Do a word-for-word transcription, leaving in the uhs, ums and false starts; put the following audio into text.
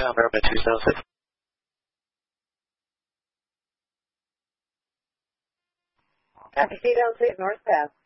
Tower, American two seven six. Copy, seat L two, north south.